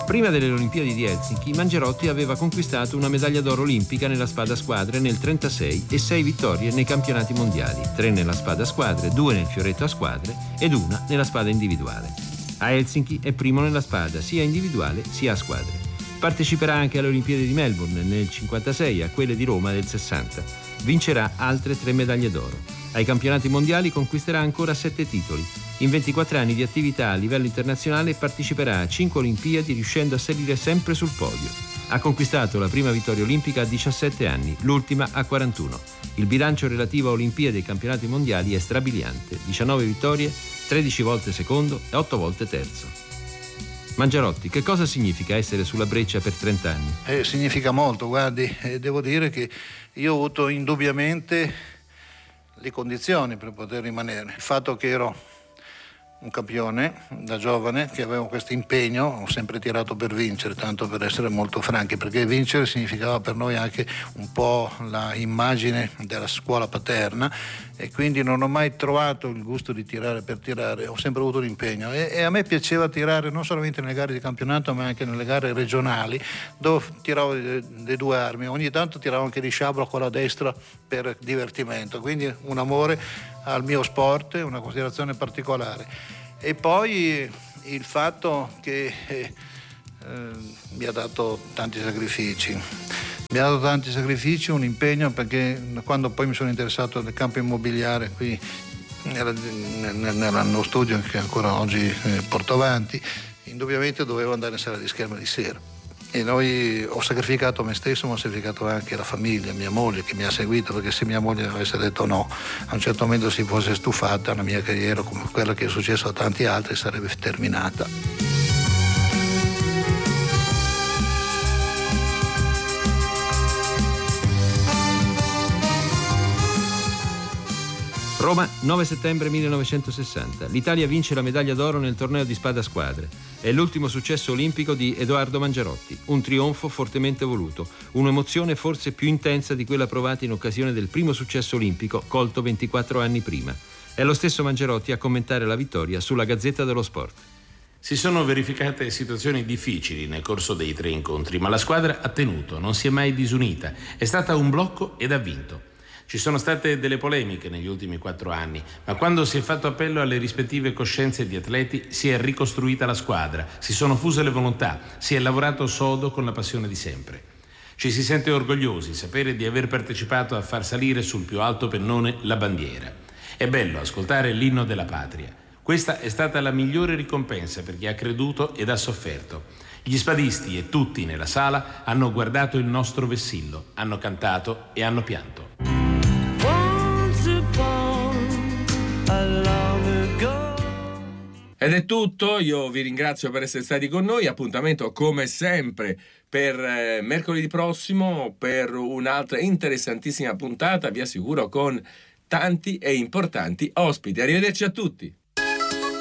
Prima delle Olimpiadi di Helsinki, Mangiarotti aveva conquistato una medaglia d'oro olimpica nella spada a squadre nel 1936 e 6 vittorie nei campionati mondiali, 3 nella spada a squadre, 2 nel fioretto a squadre ed 1 nella spada individuale. A Helsinki è primo nella spada, sia individuale sia a squadre. Parteciperà anche alle Olimpiadi di Melbourne nel 1956 e a quelle di Roma nel 1960. Vincerà altre 3 medaglie d'oro. Ai campionati mondiali conquisterà ancora 7 titoli. In 24 anni di attività a livello internazionale parteciperà a 5 Olimpiadi, riuscendo a salire sempre sul podio. Ha conquistato la prima vittoria olimpica a 17 anni, l'ultima a 41. Il bilancio relativo a Olimpiadi e campionati mondiali è strabiliante: 19 vittorie, 13 volte secondo e 8 volte terzo. Mangiarotti, che cosa significa essere sulla breccia per 30 anni? Significa molto, guardi, devo dire che io ho avuto indubbiamente le condizioni per poter rimanere. Il fatto che ero un campione da giovane, che avevo questo impegno, ho sempre tirato per vincere, tanto per essere molto franchi, perché vincere significava per noi anche un po' la immagine della scuola paterna, e quindi non ho mai trovato il gusto di tirare per tirare, ho sempre avuto l'impegno e a me piaceva tirare non solamente nelle gare di campionato ma anche nelle gare regionali, dove tiravo le 2 armi, ogni tanto tiravo anche di sciabola con la destra per divertimento, quindi un amore al mio sport, una considerazione particolare. E poi il fatto che mi ha dato tanti sacrifici. Un impegno, perché quando poi mi sono interessato del campo immobiliare qui nel studio che ancora oggi porto avanti, indubbiamente dovevo andare in sala di scherma di sera. E ho sacrificato me stesso, ma ho sacrificato anche la famiglia, mia moglie che mi ha seguito, perché se mia moglie avesse detto no, a un certo momento si fosse stufata, la mia carriera, come quella che è successo a tanti altri, sarebbe terminata. Roma, 9 settembre 1960. L'Italia vince la medaglia d'oro nel torneo di spada a squadre. È l'ultimo successo olimpico di Edoardo Mangiarotti. Un trionfo fortemente voluto. Un'emozione forse più intensa di quella provata in occasione del primo successo olimpico, colto 24 anni prima. È lo stesso Mangiarotti a commentare la vittoria sulla Gazzetta dello Sport. Si sono verificate situazioni difficili nel corso dei 3 incontri, ma la squadra ha tenuto, non si è mai disunita. È stata un blocco ed ha vinto. Ci sono state delle polemiche negli ultimi 4 anni, ma quando si è fatto appello alle rispettive coscienze di atleti si è ricostruita la squadra, si sono fuse le volontà, si è lavorato sodo con la passione di sempre. Ci si sente orgogliosi sapere di aver partecipato a far salire sul più alto pennone la bandiera. È bello ascoltare l'inno della patria. Questa è stata la migliore ricompensa per chi ha creduto ed ha sofferto. Gli spadisti e tutti nella sala hanno guardato il nostro vessillo, hanno cantato e hanno pianto. Ed è tutto, io vi ringrazio per essere stati con noi, appuntamento come sempre per mercoledì prossimo per un'altra interessantissima puntata, vi assicuro, con tanti e importanti ospiti. Arrivederci a tutti.